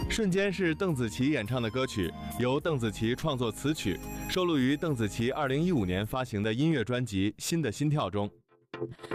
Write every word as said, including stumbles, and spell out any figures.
瞬间是邓紫棋演唱的歌曲，由邓紫棋创作词曲，收录于邓紫棋二零一五年发行的音乐专辑《新的心跳》中。